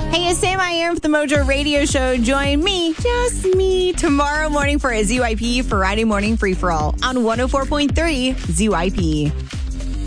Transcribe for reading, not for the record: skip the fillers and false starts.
Hey, it's Sam I am for the Mojo Radio Show. Join me, just me, tomorrow morning for a ZYP Friday Morning Free-For-All on 104.3 ZYP.